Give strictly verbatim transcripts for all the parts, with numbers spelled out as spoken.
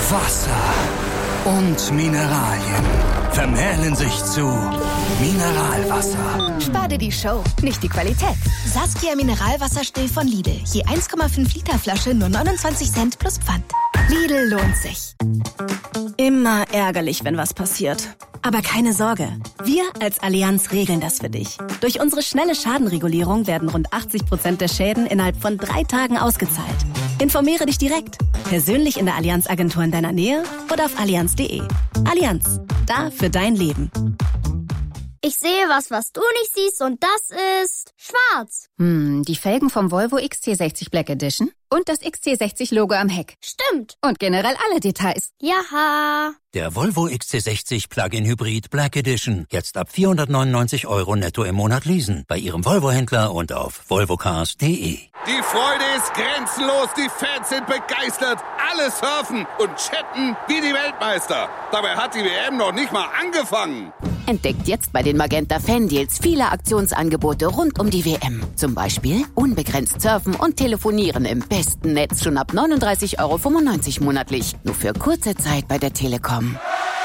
Wasser und Mineralien vermählen sich zu Mineralwasser. Spar dir die Show, nicht die Qualität. Saskia Mineralwasser still von Lidl. Je eins Komma fünf Liter Flasche nur neunundzwanzig Cent plus Pfand. Lidl lohnt sich. Immer ärgerlich, wenn was passiert. Aber keine Sorge, wir als Allianz regeln das für dich. Durch unsere schnelle Schadenregulierung werden rund achtzig Prozent der Schäden innerhalb von drei Tagen ausgezahlt. Informiere dich direkt, persönlich in der Allianz-Agentur in deiner Nähe oder auf allianz punkt de. Allianz, da für dein Leben. Ich sehe was, was du nicht siehst, und das ist schwarz. Hm, die Felgen vom Volvo X C sechzig Black Edition und das X C sechzig Logo am Heck. Stimmt. Und generell alle Details. Jaha. Der Volvo X C sechzig Plug-in Hybrid Black Edition. Jetzt ab vierhundertneunundneunzig Euro netto im Monat leasen. Bei Ihrem Volvo-Händler und auf volvocars punkt de. Die Freude ist grenzenlos, die Fans sind begeistert, alle surfen und chatten wie die Weltmeister. Dabei hat die W M noch nicht mal angefangen. Entdeckt jetzt bei den Magenta Fan Deals viele Aktionsangebote rund um die W M. Zum Beispiel unbegrenzt surfen und telefonieren im besten Netz schon ab neununddreißig Euro fünfundneunzig monatlich. Nur für kurze Zeit bei der Telekom.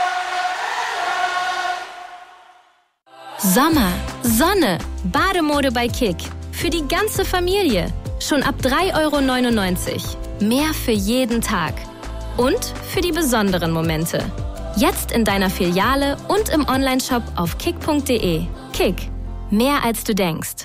Sommer, Sonne, Bademode bei Kick. Für die ganze Familie. Schon ab drei Euro neunundneunzig. Mehr für jeden Tag. Und für die besonderen Momente. Jetzt in deiner Filiale und im Onlineshop auf kick punkt de. Kick. Mehr als du denkst.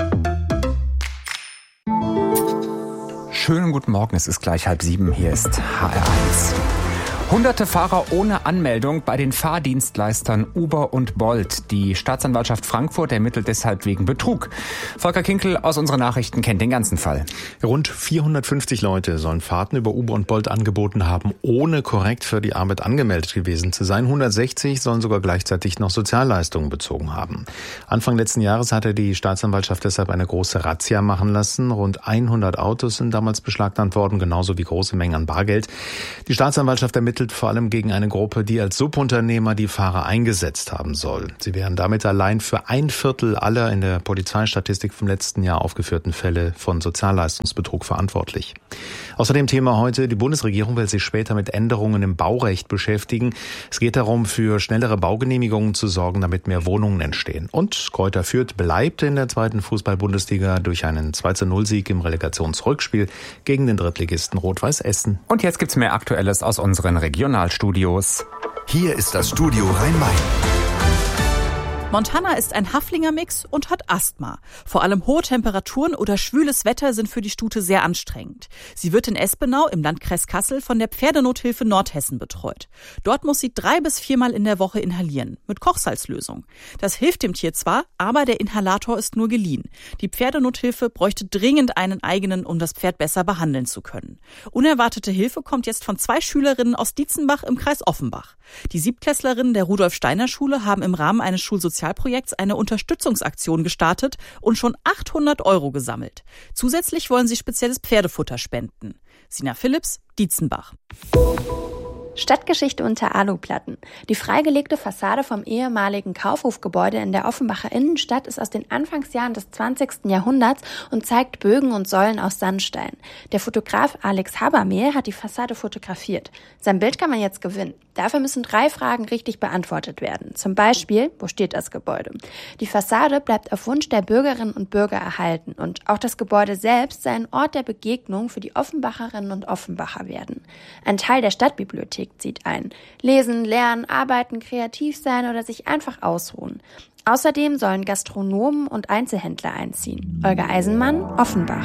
Schönen guten Morgen, es ist gleich halb sieben, hier ist H R eins. Hunderte Fahrer ohne Anmeldung bei den Fahrdienstleistern Uber und Bolt. Die Staatsanwaltschaft Frankfurt ermittelt deshalb wegen Betrug. Volker Kinkel aus unseren Nachrichten kennt den ganzen Fall. Rund vierhundertfünfzig Leute sollen Fahrten über Uber und Bolt angeboten haben, ohne korrekt für die Arbeit angemeldet gewesen zu sein. hundertsechzig sollen sogar gleichzeitig noch Sozialleistungen bezogen haben. Anfang letzten Jahres hatte die Staatsanwaltschaft deshalb eine große Razzia machen lassen. Rund hundert Autos sind damals beschlagnahmt worden, genauso wie große Mengen an Bargeld. Die Staatsanwaltschaft ermittelt vor allem gegen eine Gruppe, die als Subunternehmer die Fahrer eingesetzt haben soll. Sie wären damit allein für ein Viertel aller in der Polizeistatistik vom letzten Jahr aufgeführten Fälle von Sozialleistungsbetrug verantwortlich. Außerdem Thema heute, die Bundesregierung will sich später mit Änderungen im Baurecht beschäftigen. Es geht darum, für schnellere Baugenehmigungen zu sorgen, damit mehr Wohnungen entstehen. Und Greuther Fürth bleibt in der zweiten Fußball-Bundesliga durch einen zwei zu null Sieg im Relegationsrückspiel gegen den Drittligisten Rot-Weiß Essen. Und jetzt gibt's mehr Aktuelles aus unseren Regionalstudios. Hier ist das Studio Rhein-Main. Montana ist ein Haflinger-Mix und hat Asthma. Vor allem hohe Temperaturen oder schwüles Wetter sind für die Stute sehr anstrengend. Sie wird in Espenau im Landkreis Kassel von der Pferdenothilfe Nordhessen betreut. Dort muss sie drei bis viermal in der Woche inhalieren, mit Kochsalzlösung. Das hilft dem Tier zwar, aber der Inhalator ist nur geliehen. Die Pferdenothilfe bräuchte dringend einen eigenen, um das Pferd besser behandeln zu können. Unerwartete Hilfe kommt jetzt von zwei Schülerinnen aus Dietzenbach im Kreis Offenbach. Die Siebtklässlerinnen der Rudolf-Steiner-Schule haben im Rahmen eines Schulsozialprojekts eine Unterstützungsaktion gestartet und schon achthundert Euro gesammelt. Zusätzlich wollen sie spezielles Pferdefutter spenden. Sina Philipps, Dietzenbach. Stadtgeschichte unter Aluplatten. Die freigelegte Fassade vom ehemaligen Kaufhofgebäude in der Offenbacher Innenstadt ist aus den Anfangsjahren des zwanzigsten Jahrhunderts und zeigt Bögen und Säulen aus Sandstein. Der Fotograf Alex Habermehl hat die Fassade fotografiert. Sein Bild kann man jetzt gewinnen. Dafür müssen drei Fragen richtig beantwortet werden. Zum Beispiel, wo steht das Gebäude? Die Fassade bleibt auf Wunsch der Bürgerinnen und Bürger erhalten und auch das Gebäude selbst soll ein Ort der Begegnung für die Offenbacherinnen und Offenbacher werden. Ein Teil der Stadtbibliothek zieht ein. Lesen, lernen, arbeiten, kreativ sein oder sich einfach ausruhen. Außerdem sollen Gastronomen und Einzelhändler einziehen. Olga Eisenmann, Offenbach.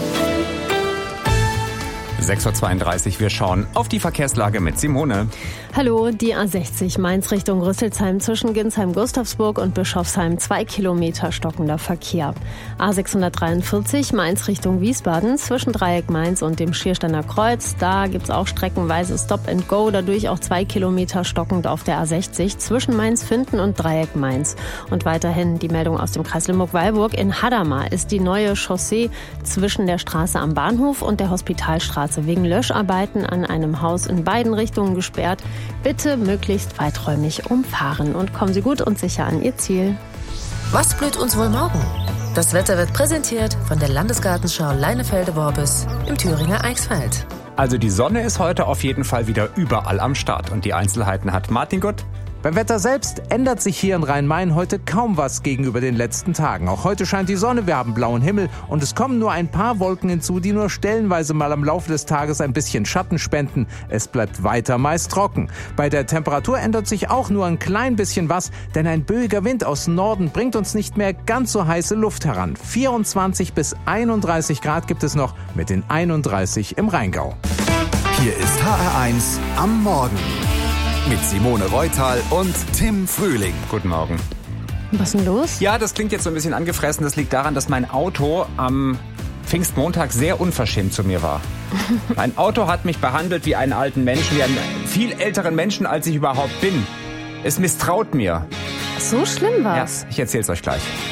sechs Uhr zweiunddreißig, wir schauen auf die Verkehrslage mit Simone. Hallo, die A sechzig Mainz Richtung Rüsselsheim zwischen Ginsheim-Gustavsburg und Bischofsheim, zwei Kilometer stockender Verkehr. A sechshundertdreiundvierzig Mainz Richtung Wiesbaden zwischen Dreieck Mainz und dem Schiersteiner Kreuz. Da gibt's auch streckenweise Stop and Go, dadurch auch zwei Kilometer stockend auf der A sechzig zwischen Mainz-Finden und Dreieck Mainz. Und weiterhin die Meldung aus dem Kreis Limburg-Weilburg. In Hadamar ist die neue Chaussee zwischen der Straße am Bahnhof und der Hospitalstraße wegen Löscharbeiten an einem Haus in beiden Richtungen gesperrt. Bitte möglichst weiträumig umfahren und kommen Sie gut und sicher an Ihr Ziel. Was blüht uns wohl morgen? Das Wetter wird präsentiert von der Landesgartenschau Leinefelde-Worbis im Thüringer Eichsfeld. Also die Sonne ist heute auf jeden Fall wieder überall am Start. Und die Einzelheiten hat Martin Gutt. Beim Wetter selbst ändert sich hier in Rhein-Main heute kaum was gegenüber den letzten Tagen. Auch heute scheint die Sonne, wir haben blauen Himmel und es kommen nur ein paar Wolken hinzu, die nur stellenweise mal am Laufe des Tages ein bisschen Schatten spenden. Es bleibt weiter meist trocken. Bei der Temperatur ändert sich auch nur ein klein bisschen was, denn ein böiger Wind aus Norden bringt uns nicht mehr ganz so heiße Luft heran. vierundzwanzig bis einunddreißig Grad gibt es noch mit den einunddreißig im Rheingau. Hier ist H R eins am Morgen. Mit Simone Reutal und Tim Frühling. Guten Morgen. Was ist denn los? Ja, das klingt jetzt so ein bisschen angefressen. Das liegt daran, dass mein Auto am Pfingstmontag sehr unverschämt zu mir war. Mein Auto hat mich behandelt wie einen alten Menschen, wie einen viel älteren Menschen, als ich überhaupt bin. Es misstraut mir. So schlimm war's? Ja, ich erzähl's euch gleich.